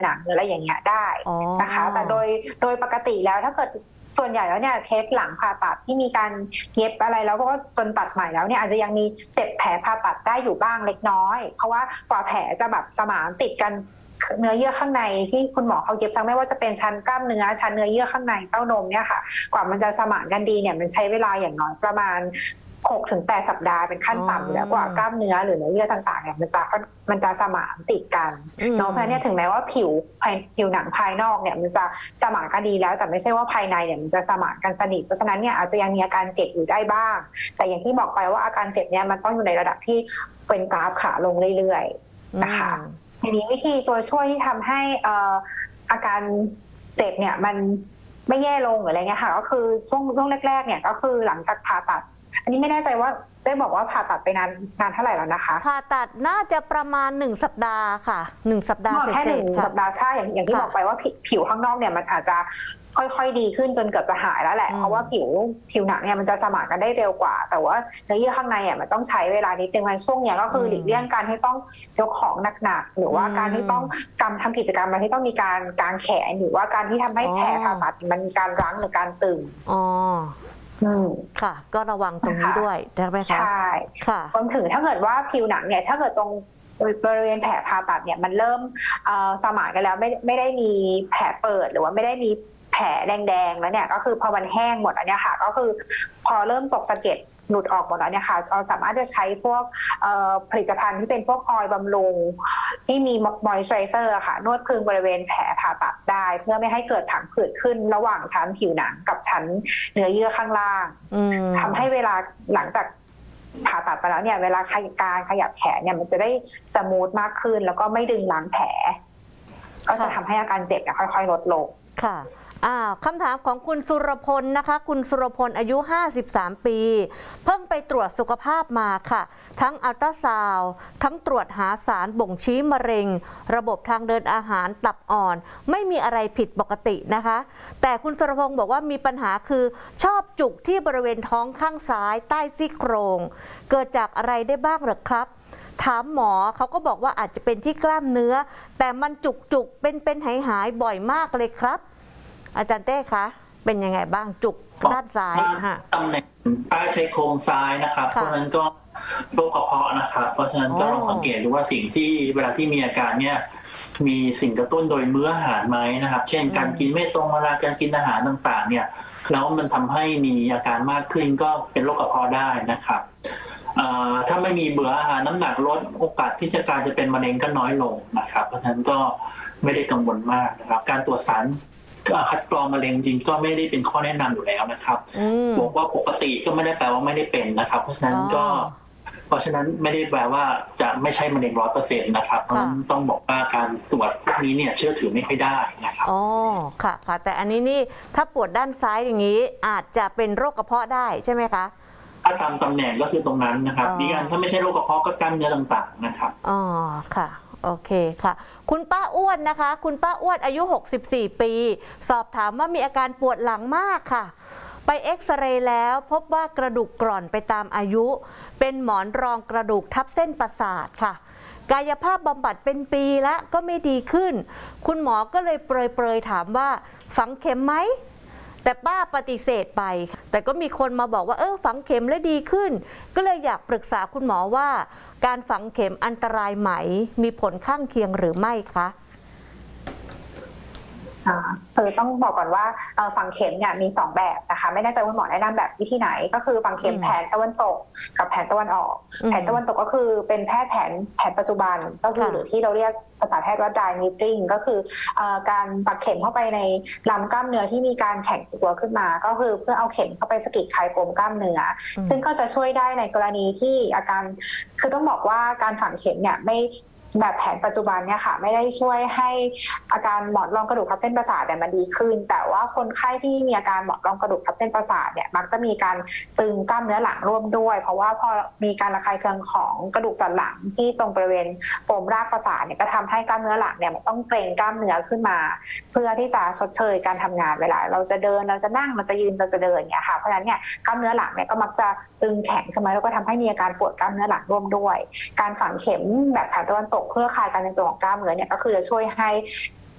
หนังหรืออะไรอย่างเงี้ยได้นะคะแต่โดยปกติแล้วถ้าเกิดส่วนใหญ่แล้วเนี่ยเคสหลังผ่าตัดที่มีการเย็บอะไรแล้วก็จนตัดใหม่แล้วเนี่ยอาจจะยังมีเจ็บแผลผ่าตัดได้อยู่บ้างเล็กน้อยเพราะว่ากว่าแผลจะแบบสมานติดกันเนื้อเยื่อข้างในที่คุณหมอเขาเย็บทั้งไม่ว่าจะเป็นชั้นกล้ามเนื้อชั้นเนื้อเยื่อข้างในเต้านมเนี่ยค่ะกว่ามันจะสมานกันดีเนี่ยมันใช้เวลาอย่างน้อยประมาณ6 ถึง 8 สัปดาห์เป็นขั้นต่ำอยู่แล้วกว่ากล้ามเนื้อหรือเนื้อเยื่อต่างๆเนี่ยมันจะสมานติดกันเนาะเพราะฉะนั้นถึงแม้ว่าผิวหนังภายนอกเนี่ยมันจะสมานกันดีแล้วแต่ไม่ใช่ว่าภายในเนี่ยมันจะสมานกันสนิทเพราะฉะนั้นเนี่ยอาจจะยังมีอาการเจ็บอยู่ได้บ้างแต่อย่างที่บอกไปว่าอาการเจ็บเนี่ยมันต้องอยู่ในระดับที่เป็นกราฟขาลงเรื่อยๆนะคะทีนี้วิธีตัวช่วยที่ทำให้อาการเจ็บเนี่ยมันไม่แย่ลงหรืออะไรเงี้ยค่ะก็คือช่วงแรกๆเนี่ยก็คือหลังจากผ่าตัดอันนี้ไม่แน่ใจว่าได้บอกว่าผ่าตัดไปนานเท่าไหร่แล้วนะคะผ่าตัดน่าจะประมาณ1 สัปดาห์ค่ะ1 สัปดาห์แค่1 สัปดาห์ใช่อย่างที่บอกไปว่าผิวข้างนอกเนี่ยมันอาจจะค่อยๆดีขึ้นจนเกือบจะหายแล้วแหละเพราะว่าผิวหนังเนี่ยมันจะสมานกันได้เร็วกว่าแต่ว่าเนื้อเยื่อข้างในอ่ะมันต้องใช้เวลานิดนึงมันช่วงเนี้ยก็คือหลีกเลี่ยงการที่ต้องยกของหนักๆหรือว่าการที่ต้องทำกิจกรรมอะไรที่ต้องมีการกางแขนหรือว่าการที่ทำให้แผลผ่าตัดมันมีการรั้งหรือการตึงค่ะก็ระวังตรงนี้ด้วยใช่ไหมคะใช่ค่ะรวมถึงถ้าเกิดว่าผิวหนังเนี่ยถ้าเกิดตรงบริเวณแผลผ่าตัดเนี่ยมันเริ่มสมานกันแล้วไม่ได้มีแผลเปิดหรือว่าไม่ได้มีแผลแดงๆแล้วเนี่ยก็คือพอมันแห้งหมดแล้วเนี่ยค่ะก็คือพอเริ่มตกสะเก็ดหลุดออกหมดแล้วเนี่ยค่ะเราสามารถจะใช้พวกผลิตภัณฑ์ที่เป็นพวกออยล์บำรุงที่มีมอยส์เจอไรเซอร์ค่ะนวดพึงบริเวณแผลผ่าตัดได้เพื่อไม่ให้เกิดผังผืดขึ้นระหว่างชั้นผิวหนังกับชั้นเนื้อเยื่อข้างล่างทำให้เวลาหลังจากผ่าตัดไปแล้วเนี่ยเวลาการขยับแขนเนี่ยมันจะได้สมูทมากขึ้นแล้วก็ไม่ดึงล้างแผลก็จะทำให้อาการเจ็บเนี่ยค่อยๆลดลงค่ะคำถามของคุณสุรพลนะคะคุณสุรพลอายุ53 ปีเพิ่งไปตรวจสุขภาพมาค่ะทั้งอัลตราซาวด์ทั้งตรวจหาสารบ่งชี้มะเร็งระบบทางเดินอาหารตับอ่อนไม่มีอะไรผิดปกตินะคะแต่คุณสุรพงศ์บอกว่ามีปัญหาคือชอบจุกที่บริเวณท้องข้างซ้ายใต้ซี่โครงเกิดจากอะไรได้บ้างหรือครับถามหมอเขาก็บอกว่าอาจจะเป็นที่กล้ามเนื้อแต่มันจุกเป็นหายบ่อยมากเลยครับอาจารย์เต้คะเป็นยังไงบ้างจุกด้านซ้ายค่ะตำแหน่งใต้ชายโครงซ้ายนะครับเพราะฉะนั้นก็โรคกระเพาะนะครับเพราะฉะนั้นก็ลองสังเกตดูว่าสิ่งที่เวลาที่มีอาการเนี่ยมีสิ่งกระตุ้นโดยมื้ออาหารไหมนะครับเช่นการกินไม่ตรงเวลาการกินอาหารต่างๆเนี่ยแล้วมันทำให้มีอาการมากขึ้นก็เป็นโรคกระเพาะได้นะครับถ้าไม่มีเบื่ออาหารน้ำหนักลดโอกาสที่จะเป็นมะเร็งก็น้อยลงนะครับเพราะฉะนั้นก็ไม่ได้กังวลมากนะครับการตรวจสารคัดกรองมะเร็งจริงก็ไม่ได้เป็นข้อแนะนำอยู่แล้วนะครับบอกว่าปกติก็ไม่ได้แปลว่าไม่ได้เป็นนะครับเพราะฉะนั้นไม่ได้แปลว่าจะไม่ใช่มะเร็ง100%นะครับเพราะฉะนั้นต้องบอกว่าการตรวจพวกนี้เนี่ยเชื่อถือไม่ค่อยได้นะครับค่ะแต่อันนี้นี่ถ้าปวดด้านซ้ายอย่างนี้อาจจะเป็นโรคกระเพาะได้ใช่ไหมคะถ้าตามตำแหน่งก็คือตรงนั้นนะครับดีกันถ้าไม่ใช่โรคกระเพาะก็กล้ามเนื้อต่างๆนะครับค่ะโอเคค่ะคุณป้าอ้วนนะคะคุณป้าอ้วนอายุ64 ปีสอบถามว่ามีอาการปวดหลังมากค่ะไปเอ็กซเรย์แล้วพบว่ากระดูกกร่อนไปตามอายุเป็นหมอนรองกระดูกทับเส้นประสาทค่ะกายภาพบำบัดเป็นปีแล้วก็ไม่ดีขึ้นคุณหมอก็เลยเปรยถามว่าฝังเข็มไหมแต่ป้าปฏิเสธไปแต่ก็มีคนมาบอกว่าฝังเข็มแล้วดีขึ้นก็เลยอยากปรึกษาคุณหมอว่าการฝังเข็มอันตรายไหมมีผลข้างเคียงหรือไม่คะคือต้องบอกก่อนว่าฝังเข็มเนี่ยมี2แบบนะคะไม่แน่ใจว่าหมอแนะนำแบบวิธีไหนก็คือฝังเข็มแผนตะวันตกกับแผนตะวันออกแผนตะวันตกก็คือเป็นแพทย์แผนปัจจุบันก็คือหรือที่เราเรียกภาษาแพทย์ว่า dry needling ก็คือการปักเข็มเข้าไปในลำกล้ามเนื้อที่มีการแข็งตัวขึ้นมาก็คือเพื่อเอาเข็มเข้าไปสะกิดคลายปมกล้ามเนื้อซึ่งก็จะช่วยได้ในกรณีที่อาการคือต้องบอกว่าการฝังเข็มเนี่ยไม่แบบแผนปัจจุบันเนี่ยค่ะไม่ได้ช่วยให้อาการหมอนรองกระดูกทับเส้นประสาทเนี่ยมันดีขึ้นแต่ว่าคนไข้ที่มีอาการหมอนรองกระดูกทับเส้นประสาทเนี่ยมักจะมีการตึงกล้ามเนื้อหลังร่วมด้วยเพราะว่าพอมีการระคายเคืองของกระดูกสันหลังที่ตรงบริเวณปมรากประสาทเนี่ยก็ทำให้กล้ามเนื้อหลังเนี่ยมันต้องเกร็งกล้ามเนื้อขึ้นมาเพื่อที่จะชดเชยการทำงานเวลาเราจะเดินเราจะนั่งเราจะยืนเราจะเดินเนี่ยค่ะเพราะฉะนั้นเนี่ยกล้ามเนื้อหลังเนี่ยก็มักจะตึงแข็งขึ้นมาแล้วก็ทำให้มีอาการปวดกล้ามเนื้อหลังร่วมด้วยการฝังเข็มแบบแผนตะวันตกเพื่อคลายการตึงตัวของกล้ามเนื้อเนี่ยก็คือจะช่วยให้